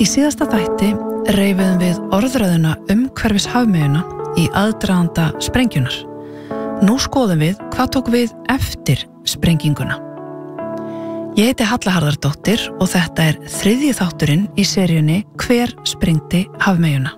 Í síðasta þætti reifuðum við orðræðuna umhverfis hafmeyjuna í aðdraganda sprengjunar. Nú skoðum við hvað tók við eftir sprenginguna. Ég heiti Halla Harðardóttir og þetta er 3. þátturinn í seríunni Hver sprengdi hafmeyjuna?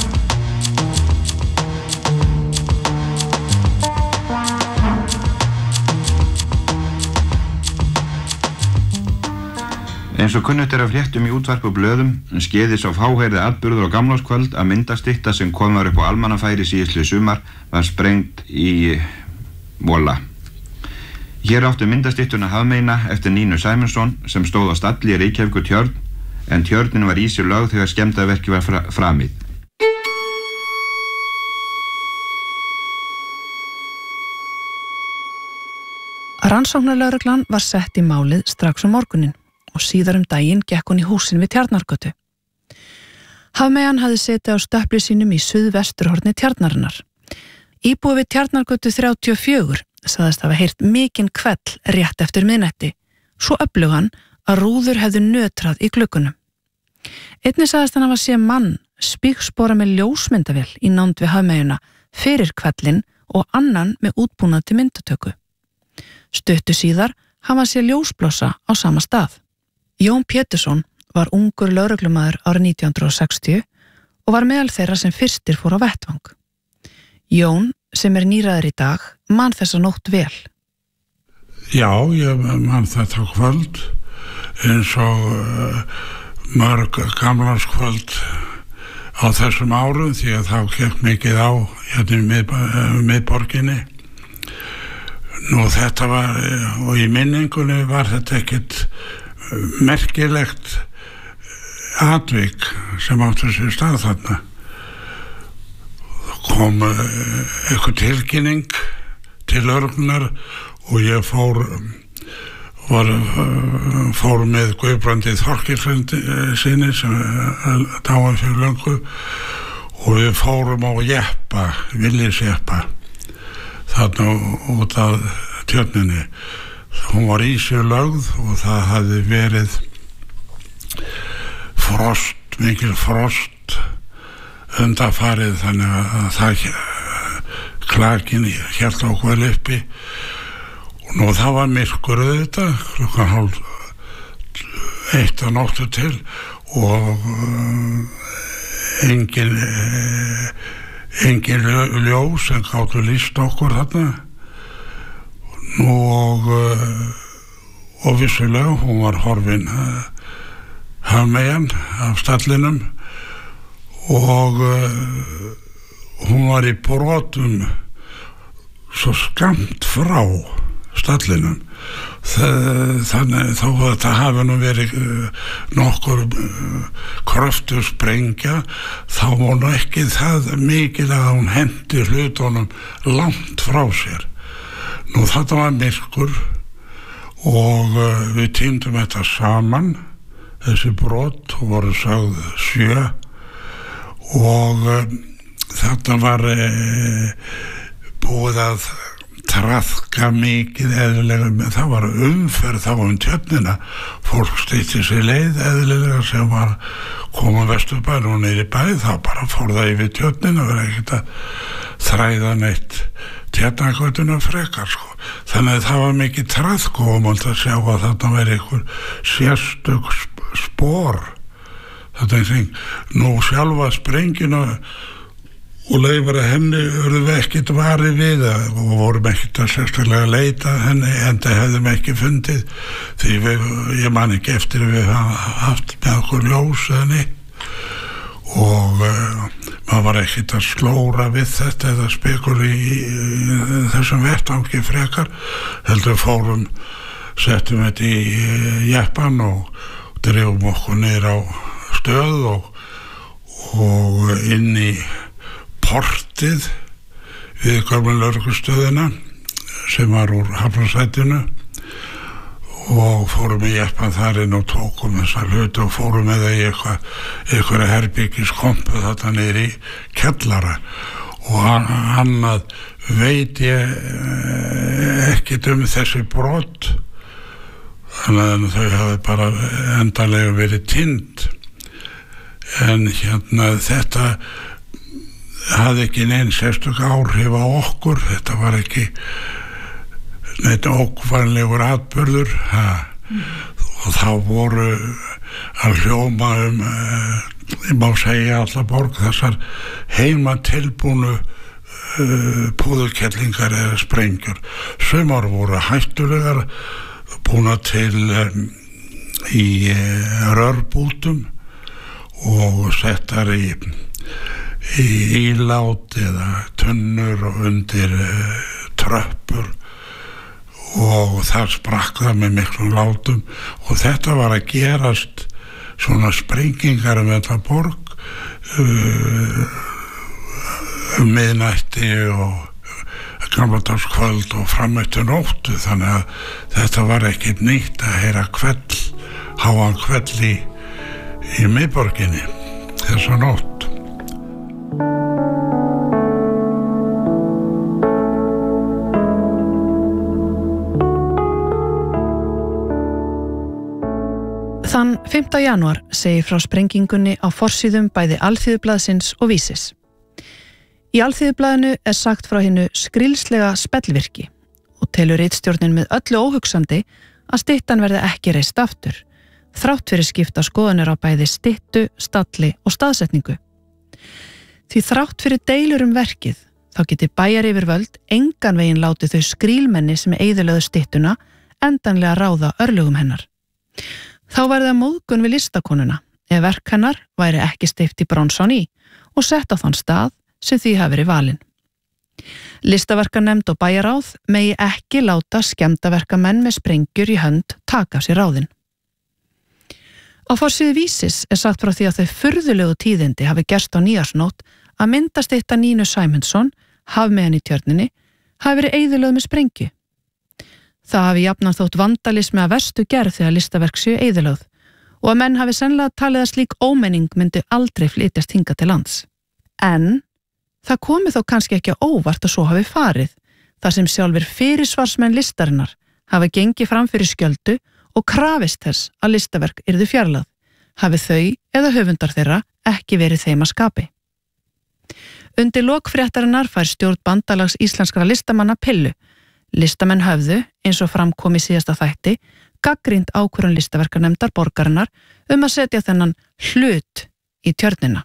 Eins og kunnugt af fréttum í útvarpi og blöðum skeiðis á fáheyrði atburður á gamlárskvöld að myndastytta sem kom var upp á almannafæri síðastliðið sumar var sprengt í Volla. Hér áttu myndastyttuna hafmeyjuna eftir Nínu Sæmundsson sem stóð á stalli í Reykjavíkurtjörn en tjörnin var í sig lögð þegar skemmdarverkið var framið. Rannsóknarlögreglan var sett í málið strax morguninn og síðar daginn gekk hún í húsin við Tjarnargötu. Hafmeyjan hafði setið á stöpli sínum í suðvesturhorni Tjarnarinnar. Íbúi við Tjarnargötu 34 sagðist hafa heyrt mikinn hvell rétt eftir miðnætti, svo öflugan að rúður hefðu nötrað í gluggunum. Einnig sagðist hann hafa séð mann spígspora með ljósmyndavél í nánd við hafmeyjuna fyrir hvellin og annan með útbúnað til myndatöku. Stuttu síðar hafa séð ljósblossa á sama stað. Jón Pétursson var ungur lögreglumaður árið 1960 og var meðal þeirra sem fyrstir fór á vettvang. Jón, sem er nýræður í dag, man þessa nótt vel. Já, ég man þetta kvöld eins og mörg gamlárskvöld á þessum árum því að þá gekk mikið á hérna í miðborginni. Nú þetta var, og í minningunni var þetta ekkert merkilegt atvik sem áttu sér stað þarna. Kom eitthvað tilkynning til lögreglunnar og ég fór með Guðbrandi Þorkelssyni sem dáinn fyrir löngu og við fórum á jeppa, Villisjeppa þarna út af tjörninni. Hún var í sig lögð og það hafði verið mikil frost undanfarið þannig að það klakin hélt okkur uppi og nú það var myrkur auðvitað klukkan 1:30 nóttu til og engin ljós sem gátu lýst okkur þarna. Og vissulega hún var horfin hafmeyjan af stallinum og hún var í brotum svo skammt frá stallinum þannig þó að það hafi nú verið nokkur kröftur sprengja þá var nú ekki það mikil að hún hendi hlutunum langt frá sér. Nú þetta var myrkur og við tíndum þetta saman, þessi brot voru sögð 7 og þetta var búið að traðka mikið eðlilega, það var umferð þá tjörnina, fólk stytti sér leið eðlilega sem var koma Vesturbær og niður í bæ, þá bara fór það yfir tjörnina, verið ekkert að þræða neitt Tjarnargötuna frekar sko. Þannig að það var mikið traðkomandi að sjá að þarna væri einhver sérstök spor þetta kring. Nú sjálfa sprengina og leifar að henni urðum við ekkert varið við og vorum ekkert að sérstaklega leita henni en það hefðum ekki fundið því ég man ekki eftir að við haft með okkur ljós eða neitt og maður var ekkert að slóra við þetta eða spekula í þessum vettvangi frekar heldur settum þetta í jeppan og drifum okkur niður á stöð og inn í portið við gömlu lögreglustöðina sem var úr Hafnarsætinu og fórum í jeppan þar inn og tókum þessar hluti og fórum með það í einhverja herbergiskompu þarna niður í kjallara og annað veit ég ekkert þessi brot þannig að þau hafi bara endanlega verið týnd en þetta hafði ekki neinn sérstök áhrif á okkur, þetta var ekki neitt ókvæðlegur atburður og þá voru að hljóma ég má segja alla borg þessar heima tilbúnu púðurkellingar eða sprengjur. Sumar voru hættulegar, búna til í rörbútum og settar í ílát eða tunnur og undir tröppur og þar sprakk það með miklum látum og þetta var að gerast svona sprengingar þetta borg miðnætti og gamladagskvöld og fram eftir nóttu, þannig að þetta var ekkert nýtt að heyra háan hvell í miðborginni þessa nótt. Þann 5. janúar segir frá sprengingunni á forsíðum bæði Alþýðublaðsins og Vísis. Í Alþýðublaðinu sagt frá hinu skrilslega spellvirki og telur ritstjórnin með öllu óhugsandi að styttan verði ekki reist aftur, þrátt fyrir skipta skoðanir á bæði styttu, stalli og staðsetningu. Því þrátt fyrir deilur verkið þá geti bæjaryfirvöld engan veginn látið þau skrílmenni sem eyðilögðu styttuna endanlega ráða örlögum hennar. Þá væri það móðgun við listakonuna ef verk hennar væri ekki steypt í bronsán í og sett á þann stað sem því hafi verið valinn. Listaverkanefnd og bæjaráð megi ekki láta skemmdarverkamenn með sprengjur í hönd taka af sér ráðin. Á forsíðu Vísis sagt frá því að þau furðulegu tíðindi hafi gerst á nýársnótt að myndastytta Nínu Sæmundsson, hafmeyjan í Tjörninni, hafi verið eyðilögð með sprengju. Það hafi jafnan þótt vandalismi að verstu gerð þegar listaverk séu eyðilögð og að menn hafi sennilega talið að slík ómenning myndi aldrei flytjast hingað til lands. En það komi þó kannski ekki á óvart að svo hafi farið, þar sem sjálfir fyrirsvarsmenn listarinnar hafa gengið fram fyrir skjöldu og krafist þess að listaverk yrðu fjarlægð, hafi þau eða höfundar þeirra ekki verið þeim að skapi. Undir lok fréttarinnar fær stjórn bandalags íslenskra listamanna pillu. Listamenn höfðu, eins og fram kom í síðasta þætti, gagnrýnt ákvörðun listaverkanefndar borgarinnar að setja þennan hlut í Tjörnina.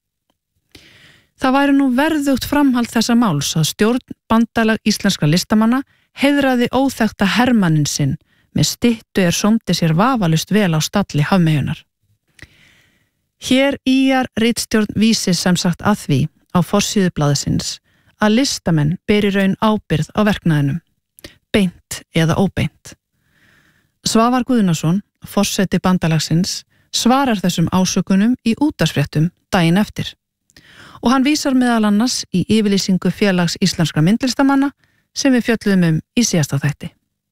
Það væri nú verðugt framhald þessa máls að stjórn bandalag íslenskra listamanna heiðraði óþekkta hermanninn sinn með styttu sómdi sér vafalust vel á stalli hafmeyjunar. Hér ýjar ritstjórn Vísis sem sagt að því á forsíðu blaðsins að listamenn beri raun ábyrgð á verknaðinum, beint eða óbeint. Svavar Guðnason, forseti bandalagsins, svarar þessum ásökunum í útvarpsfréttum daginn eftir og hann vísar meðal annars í yfirlýsingu félags íslenskra myndlistamanna sem við fjölluðum í síðasta þætti.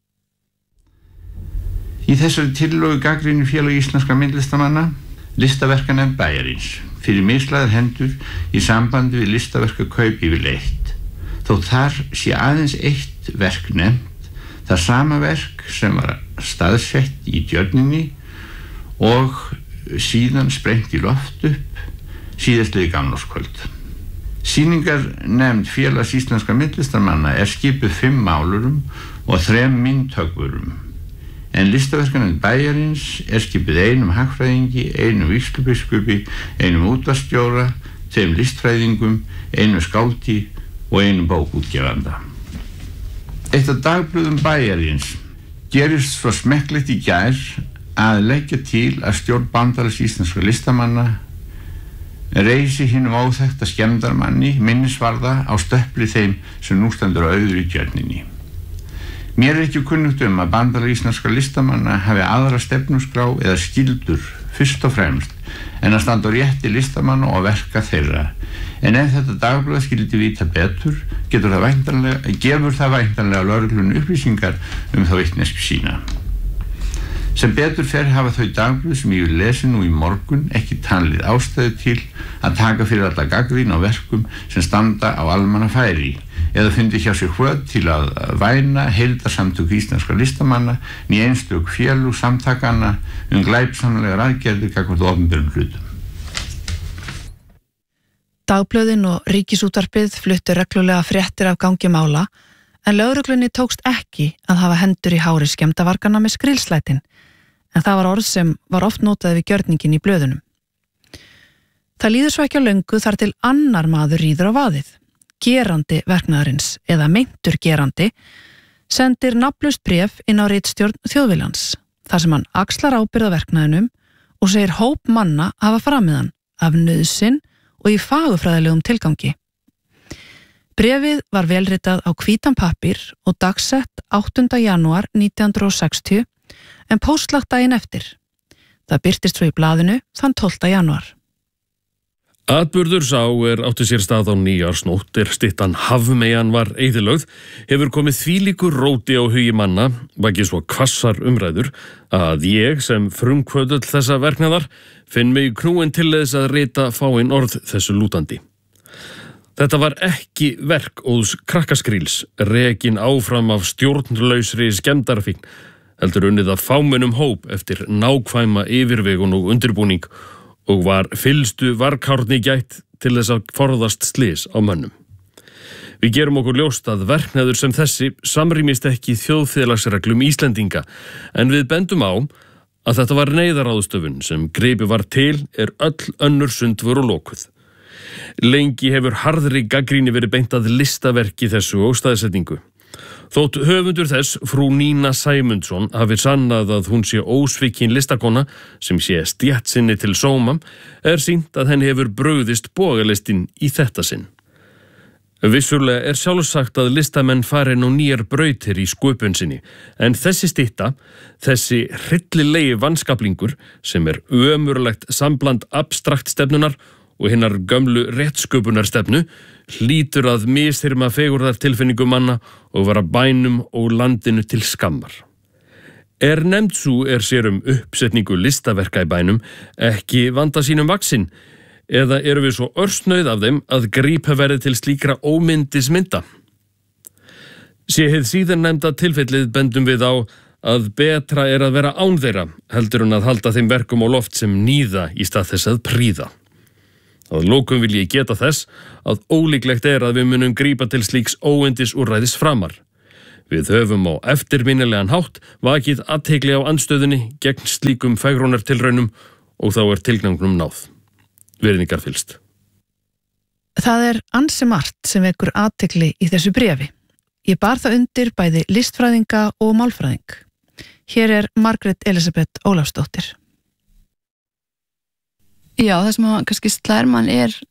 Í þessari tillögu gagnrýnir félag íslenskra myndlistamanna listaverkanefnd bæjarins fyrir mislaðar hendur í sambandi við listaverkakaup yfirleitt, þó þar sé aðeins eitt verk nefnt, það sama verk sem var staðsett í Tjörninni og síðan sprengt í loft upp síðastliðið gamlárskvöld. Sýningarnefnd félags íslenskra myndlistamanna skipuð 5 málurum og 3 myndhöggvurum, en listaverkanefnd bæjarins skipuð 1 hagfræðingi, 1 vígslubiskupi, 1 útvarpsstjóra, 2 listfræðingum, 1 skáldi og 1 bókútgefanda. Eitt af dagblöðum bæjarins gerist svo smekklegt í gær að leggja til að stjórn bandalags íslenskra listamanna reisi hinum óþekkta skemmdarmanni minnisvarða á stöppli þeim sem nú stendur auður í Tjörninni. Mér ekki kunnugt að bandalag íslenskra listamanna hafi aðra stefnuskrá eða skyldur fyrst og fremst en að standa á rétti listamanna og verka þeirra. En ef þetta dagblað skyldi vita betur, gefur það væntanlega lögreglunni upplýsingar þá vitneskju sína. Sem betur fer hafa þau dagblöð sem ég vil lesi nú í morgun ekki talið ástæðu til að taka fyrir alla gagnrýni á verkum sem standa á almannafæri eða fundi hjá sig hvöt til að væna heildarsamtök íslenskra listamanna né einstök félög samtakanna glæpsamlegar aðgerðir gagnvart opinberum hlutum. Dagblöðin og Ríkisútvarpið fluttu reglulega fréttir af gangi mála, en lögreglunni tókst ekki að hafa hendur í hári skemmdarvargana með skrilslætin, en það var orð sem var oft notað við gjörningin í blöðunum. Það líður svo ekki á löngu þar til annar maður ríður á vaðið. Gerandi verknaðarins, eða meintur gerandi, sendir nafnlaust bréf inn á ritstjórn Þjóðviljans, þar sem hann axlar ábyrgð á verknaðinum og segir hóp manna hafa framið hann af nauðsyn og í fagurfræðilegum tilgangi. Bréfið var velritað á hvítan pappír og dagsett 8. janúar 1960 en póstlagt daginn eftir. Það birtist svo í blaðinu þann 12. janúar. Atburður sá átti sér stað á nýjársnótt styttan Hafmeyjan var eyðilögð, hefur komið þvílíkur róti á hugi manna, vakið svo hvassar umræður, að ég sem frumkvöðull þessa verknaðar finn mig knúin til þess að rita fáein orð þessu lútandi. Þetta var ekki verk óðs krakkaskríls, rekin áfram af stjórnlausri skemmdarfíkn, heldur unnið af fámennum hóp eftir nákvæma yfirvegun og undirbúning og var fyllstu varkárni gætt til þess að forðast slys á mönnum. Við gerum okkur ljóst að verknaður sem þessi samrýmist ekki þjóðfélagsreglum Íslendinga, en við bendum á að þetta var neyðaráðstöfun sem gripið var til öll önnur sundvör og lokuð. Lengi hefur harðri gagnrýni verið beint að listaverki þessu og staðsetningu. Þótt höfundur þess, frú Nína Sæmundsson, hafi sannað að hún sé ósvikin listakona sem sé stéttsinni til sóma, sýnt að henni hefur brugðist bogalistin í þetta sinn. Vissulega sjálfsagt að listamenn fari nú nýjar brautir í sköpun sinni, en þessi stytta, þessi hryllilegi vanskaplingur sem ömurlegt sambland abstrakt stefnunar og hinnar gömlu réttsköpunarstefnu hlýtur að misþyrma fegurðartilfinningu manna og vera bænum og landinu til skammar. Nefnd sú sér uppsetningu listaverka í bænum ekki vanda sínum vaksin, eða erum við svo örsnauð af þeim að grípa verið til slíkra ómyndismynda? Sé hið síðan nefnda tilfellið bendum við á að betra að vera án þeirra heldur en að halda þeim verkum á loft sem níða í stað þess að prýða. Að lokum vil ég geta þess að ólíklegt að við munum grípa til slíks óyndis úrræðis framar. Við höfum á eftirminnilegan hátt vakið athygli á andstöðunni gegn slíkum fegrunartilraunum og þá tilgangnum náð. Virðingar fyllst. Það ansi margt sem vekur athygli í þessu bréfi. Ég bar það undir bæði listfræðinga og málfræðing. Hér Margrét Elisabeth Ólafsdóttir. Já, það sem kannski slær mann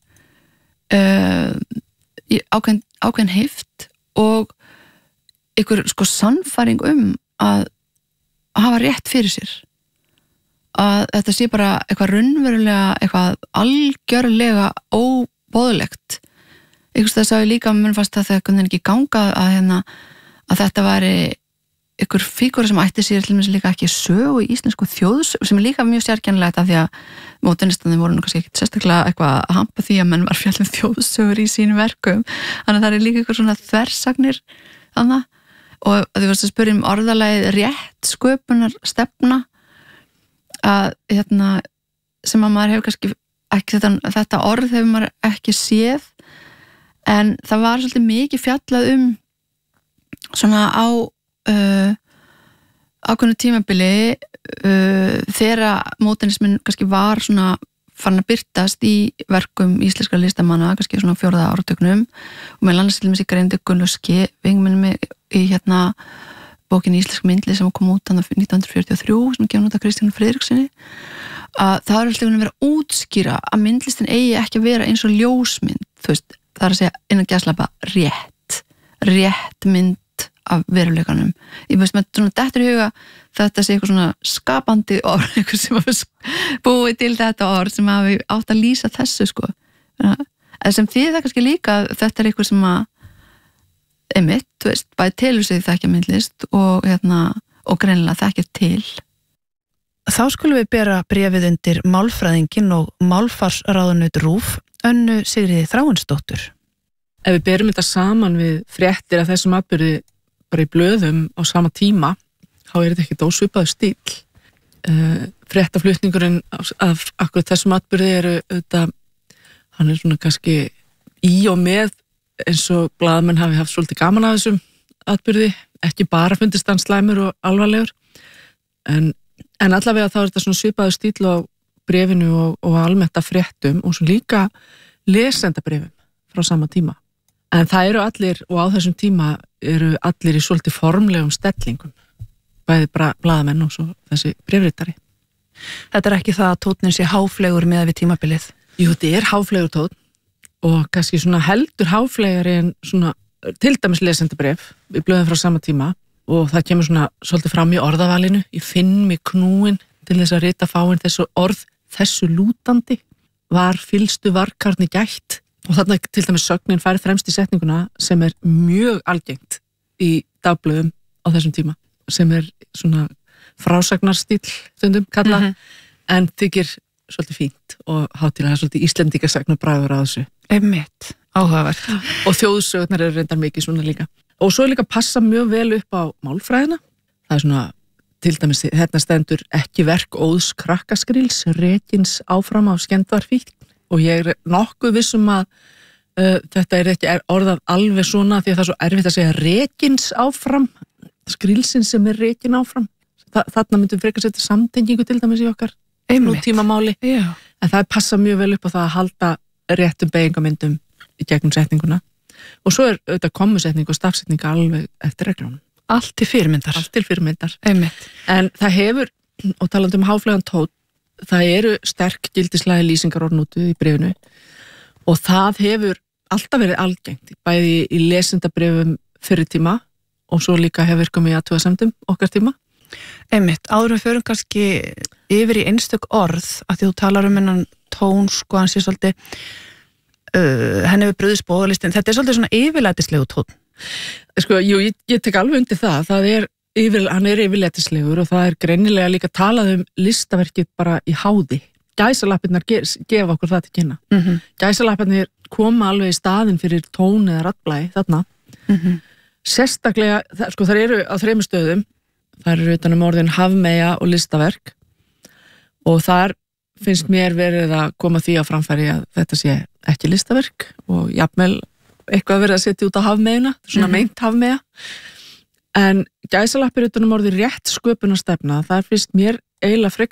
ákveðin heift og ykkur sannfæring að hafa rétt fyrir sér. Að þetta sé bara eitthvað raunverulega, eitthvað algjörlega óboðlegt. Einhvers það sá ég líka, mér fannst að það kunni ekki ganga að þetta væri ykkur fígúra sem ætti sér til mér líka ekki sögu í íslensku þjóðsögu, sem líka mjög sérkennilegt af því að mótenistanir voru kannski ekki sérstaklega eitthvað að hampa því að menn var fjallum þjóðsögur í sínum verkum. Þannig að það líka ykkur svona þversagnir þannig. Og að þú varst að spyrja orðalagið rétt sköpunar stefna að sem að maður hefur kannski ekki þetta orð hefur maður ekki séð, en það var svolítið mikið fjallað svona á ákveðnu tímabili þegar módernismin kannski var svona farin að birtast í verkum íslenskra listamanna, kannski svona 4. áratugnum, og með landslýmis í greindu Gunnlauski vingminni í bókinni Íslensk myndlist sem kom út 1943 sem gefur út af Kristjáni Friðriksssyni, að það alltaf að vera útskýra að myndlistin eigi ekki að vera eins og ljósmynd, þú veist, það að segja innan gæslappa rétt mynd af veruleikanum. Ég veist með svona dettur í huga þetta sé eitthvað svona skapandi orð, eitthvað sem hafi búið til þetta orð sem hafi átt að lýsa þessu en sem því það kannski líka þetta eitthvað sem að einmitt, þú veist, bæði telur sig þekkja myndlist og greinilega þekkja til. Þá skulum við bera bréfið undir málfræðingin og málfarsráðunautur RÚV, Önnu Sigríði Þráinsdóttur. Ef við berum þetta saman við fréttir af þessum atburði bara í blöðum á sama tíma, þá þetta ekki ósvipaður stíl. Fréttaflutningurinn af akkurat þessum atburði auðvitað, hann svona kannski í og með eins og blaðamenn hafi haft svolítið gaman af þessum atburði, ekki bara fundist hann slæmur og alvarlegur en allavega þá þetta svona svipaður stíl á bréfinu og almennt af fréttum og svo líka lesendabrifum frá sama tíma. En það eru allir, og á þessum tíma eru allir í svolítið formlegum stellingum, bæði blaðamenn og svo þessi bréfritari. Þetta ekki það að tónnin sé háflegur með við tímabilið? Jú, þetta háflegur tónn og kannski svona heldur háflegari en svona til dæmis lesendabrif við blöðum frá sama tíma og það kemur svona svolítið fram í orðavalinu. Ég finn mig knúin til þess að rita fáin þessu orð, þessu lútandi var fylstu varkarni gætt og þarna til dæmis sögnin færi fremst í setninguna sem mjög algengt í dagblöðum á þessum tíma sem svona frásagnarstíll stundum kalla en þykir svolítið fínt og hátíðlega svolítið Íslendingasagnabragur á þessu. Einmitt, áhugavert. Og þjóðsögurnar eru reyndar mikið svona líka. Og svo líka passa mjög vel upp á málfræðina. Það svona, til dæmis, hérna stendur ekki verk óðs krakkaskríls, rekins áfram á skemmdarfíkn og ég nokkuð vissum að þetta ekki orðað alveg svona því að það svo erfitt að segja rekins áfram, skrílsinn sem rekin áfram. Þarna myndum frekar setja samtengingu til dæmis í okkar nútímamáli. En það passa mjög vel upp á það að halda réttum beygingamyndum í gegnum setninguna. Og svo auðvitað komusetning og stafsetning alveg eftir reglunum. Allt til fyrirmyndar. Allt til fyrirmyndar. Einmitt. En það hefur, og talandi háflegan tónn, það eru sterk gildislægi lýsingarorð notuð í bréfinu og það hefur alltaf verið algengt, bæði í lesendabrifum fyrir tíma og svo líka hefur komið í athugasemdum okkar tíma. Einmitt, áður við förum kannski yfir í einstök orð að því þú talar hennan tón, sko, hann sé svolítið henni hefur brugðist bóðalistin, þetta svolítið svona yfirlætislegu tón. Sko, jú, ég tek alveg undir það, hann yfirlætislegur og það greinilega líka talað listaverkið bara í háði. Gæsalappirnar gefa okkur það til kynna. Gæsalappirnar koma alveg í staðinn fyrir tón eða raddblæ þarna. Sérstaklega, sko, þar eru á 3 stöðum. Það eru utan orðin hafmeyja og listaverk og þar finnst mér verið að koma því á framfæri að þetta sé ekki listaverk og jafnvel eitthvað verið að setja út á hafmeyjuna, svona meint hafmeyja. En gæsalappir utan orðin rétt sköpunarstefna, það finnst mér eiginlega frekar